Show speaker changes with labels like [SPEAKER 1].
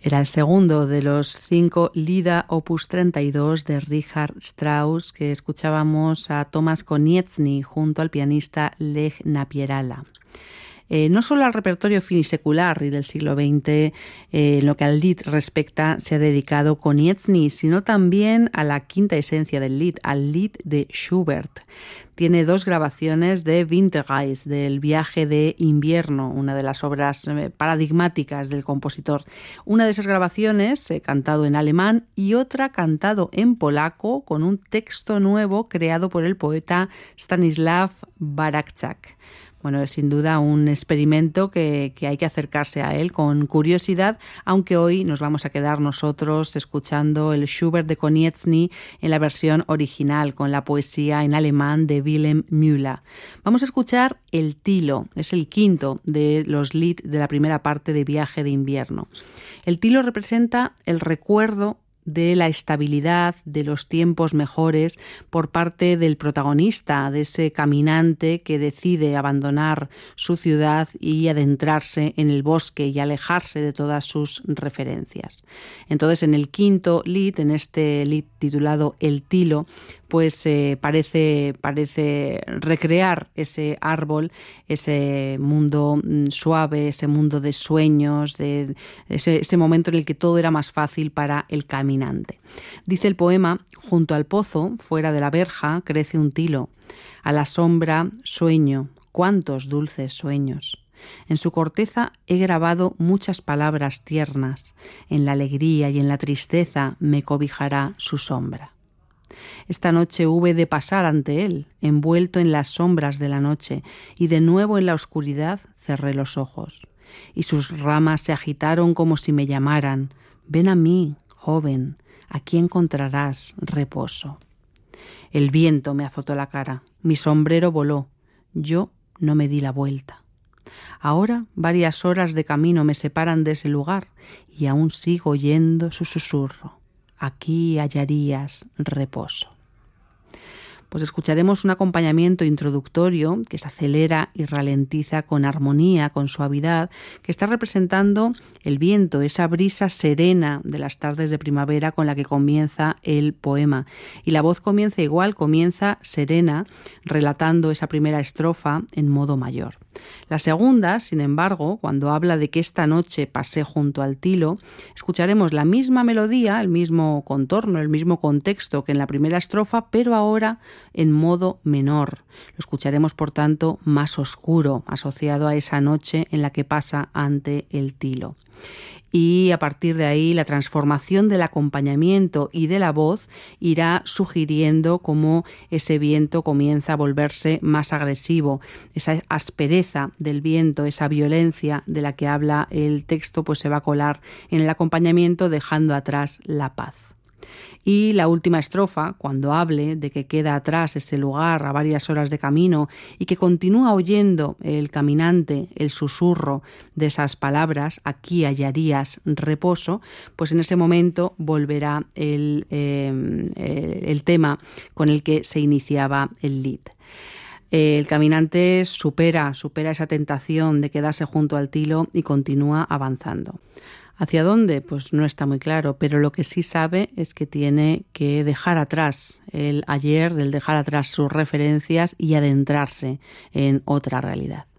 [SPEAKER 1] Era el segundo de los 5 Lieder Opus 32 de Richard Strauss, que escuchábamos a Tomasz Konieczny junto al pianista Lech Napierala. No solo al repertorio finisecular y del siglo XX, en lo que al Lied respecta, se ha dedicado Konieczny, sino también a la quinta esencia del Lied, al Lied de Schubert. Tiene 2 grabaciones de Winterreise, del viaje de invierno, una de las obras paradigmáticas del compositor. Una de esas grabaciones cantado en alemán y otra cantado en polaco con un texto nuevo creado por el poeta Stanislav Barakczak. Bueno, es sin duda un experimento que hay que acercarse a él con curiosidad, aunque hoy nos vamos a quedar nosotros escuchando el Schubert de Konieczny en la versión original, con la poesía en alemán de Wilhelm Müller. Vamos a escuchar el Tilo, es el quinto de los Lied de la primera parte de Viaje de invierno. El Tilo representa el recuerdo de la estabilidad, de los tiempos mejores por parte del protagonista, de ese caminante que decide abandonar su ciudad y adentrarse en el bosque y alejarse de todas sus referencias. Entonces, en el quinto Lied, en este Lied titulado El Tilo, pues parece recrear ese árbol, ese mundo suave, ese mundo de sueños, de ese momento en el que todo era más fácil para el caminante. Dice el poema: junto al pozo, fuera de la verja, crece un tilo. A la sombra sueño, cuántos dulces sueños. En su corteza he grabado muchas palabras tiernas. En la alegría y en la tristeza me cobijará su sombra. Esta noche hube de pasar ante él, envuelto en las sombras de la noche, y de nuevo en la oscuridad cerré los ojos. Y sus ramas se agitaron como si me llamaran: ven a mí, joven, aquí encontrarás reposo. El viento me azotó la cara, mi sombrero voló, yo no me di la vuelta. Ahora varias horas de camino me separan de ese lugar y aún sigo oyendo su susurro. Aquí hallarías reposo. Pues escucharemos un acompañamiento introductorio que se acelera y ralentiza con armonía, con suavidad, que está representando el viento, esa brisa serena de las tardes de primavera con la que comienza el poema. Y la voz comienza igual, comienza serena, relatando esa primera estrofa en modo mayor. La segunda, sin embargo, cuando habla de que esta noche pasé junto al Tilo, escucharemos la misma melodía, el mismo contorno, el mismo contexto que en la primera estrofa, pero ahora en modo menor. Lo escucharemos, por tanto, más oscuro, asociado a esa noche en la que pasa ante el Tilo. Y a partir de ahí la transformación del acompañamiento y de la voz irá sugiriendo cómo ese viento comienza a volverse más agresivo. Esa aspereza del viento, esa violencia de la que habla el texto, pues se va a colar en el acompañamiento, dejando atrás la paz. Y la última estrofa, cuando hable de que queda atrás ese lugar a varias horas de camino y que continúa oyendo el caminante el susurro de esas palabras, aquí hallarías reposo, pues en ese momento volverá el tema con el que se iniciaba el Lied. El caminante supera esa tentación de quedarse junto al Tilo y continúa avanzando. ¿Hacia dónde? Pues no está muy claro, pero lo que sí sabe es que tiene que dejar atrás el ayer, del dejar atrás sus referencias y adentrarse en otra realidad.